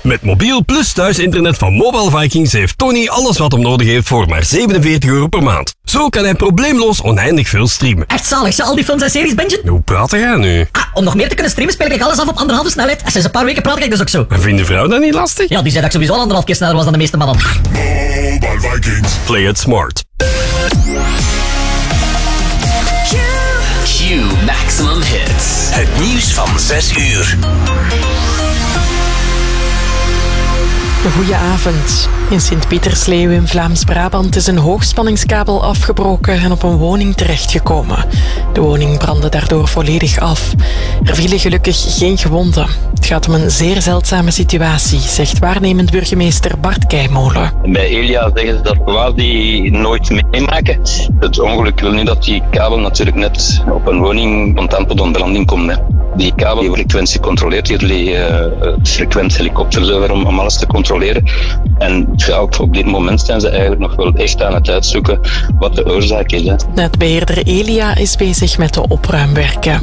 Met mobiel plus thuisinternet van Mobile Vikings heeft Tony alles wat hem nodig heeft voor maar €47 per maand. Zo kan hij probleemloos oneindig veel streamen. Echt zalig, ze al die films en series bingen? Hoe praat jij nu? Om nog meer te kunnen streamen speel ik alles af op 1,5 snelheid. En sinds een paar weken praat ik dus ook zo. En vindt de vrouw dat niet lastig? Ja, die zei dat ik sowieso al 1,5 keer sneller was dan de meeste mannen. Mobile Vikings. Play it smart. Q Maximum Hits. Het nieuws van 6 uur. Goedenavond. In Sint-Pietersleeuw in Vlaams-Brabant is een hoogspanningskabel afgebroken en op een woning terechtgekomen. De woning brandde daardoor volledig af. Er vielen gelukkig geen gewonden. Het gaat om een zeer zeldzame situatie, zegt waarnemend burgemeester Bart Keimolen. Bij Elia zeggen ze dat quasi nooit meemaken. Het ongeluk wil nu dat die kabel natuurlijk net op een woning spontaan tot een branding komt. Hè. Die kabel die frequentie controleert, hier liggen frequent helikopters over om alles te controleren. En ja, op dit moment zijn ze eigenlijk nog wel echt aan het uitzoeken wat de oorzaak is. Hè. Netbeheerder Elia is bezig met de opruimwerken.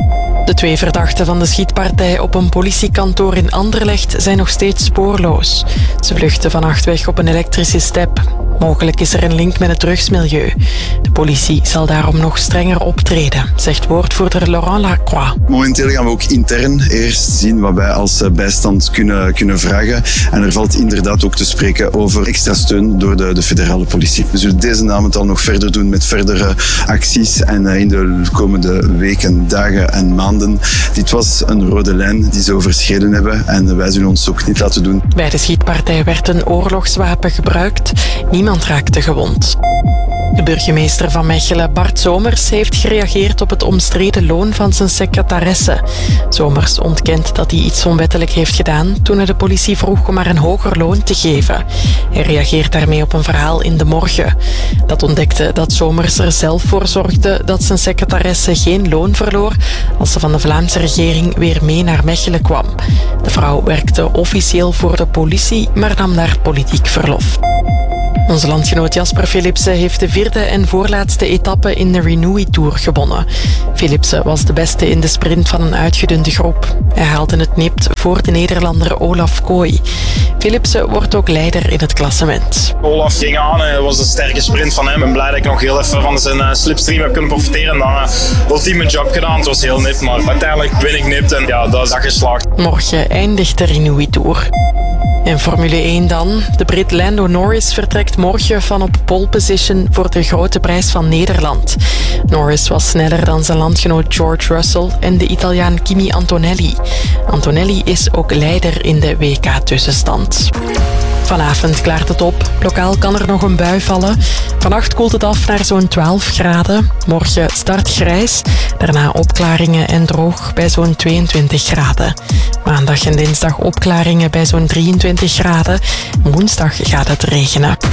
De 2 verdachten van de schietpartij op een politiekantoor in Anderlecht zijn nog steeds spoorloos. Ze vluchten vannacht weg op een elektrische step. Mogelijk is er een link met het drugsmilieu. De politie zal daarom nog strenger optreden, zegt woordvoerder Laurent Lacroix. Momenteel gaan we ook intern eerst zien wat wij als bijstand kunnen vragen. En er valt inderdaad ook te spreken over extra steun door de federale politie. We zullen deze namens al nog verder doen met verdere acties. En in de komende weken, dagen en maanden. Dit was een rode lijn die ze overschreden hebben. En wij zullen ons ook niet laten doen. Bij de schietpartij werd een oorlogswapen gebruikt. Niemand raakte gewond. De burgemeester van Mechelen, Bart Somers, heeft gereageerd op het omstreden loon van zijn secretaresse. Somers ontkent dat hij iets onwettelijk heeft gedaan toen hij de politie vroeg om haar een hoger loon te geven. Hij reageert daarmee op een verhaal in De Morgen. Dat ontdekte dat Somers er zelf voor zorgde dat zijn secretaresse geen loon verloor als ze van de Vlaamse regering weer mee naar Mechelen kwam. De vrouw werkte officieel voor de politie, maar nam daar politiek verlof. Onze landgenoot Jasper Philipsen heeft de 4e en voorlaatste etappe in de Renewy Tour gewonnen. Philipsen was de beste in de sprint van een uitgedunde groep. Hij haalde het nipt voor de Nederlander Olaf Kooi. Philipsen wordt ook leider in het klassement. Olaf ging aan, het was een sterke sprint van hem. Ik ben blij dat ik nog heel even van zijn slipstream heb kunnen profiteren. En dan ultieme job gedaan. Het was heel nipt, maar uiteindelijk win ik nipt en ja, dat is dat geslaagd. Morgen eindigt de Renewy Tour. In Formule 1 dan. De Brit Lando Norris vertrekt morgen van op pole position voor de grote prijs van Nederland. Norris was sneller dan zijn landgenoot George Russell en de Italiaan Kimi Antonelli. Antonelli is ook leider in de WK-tussenstand. Vanavond klaart het op. Lokaal kan er nog een bui vallen. Vannacht koelt het af naar zo'n 12 graden. Morgen start grijs. Daarna opklaringen en droog bij zo'n 22 graden. Maandag en dinsdag opklaringen bij zo'n 23 graden. Woensdag gaat het regenen.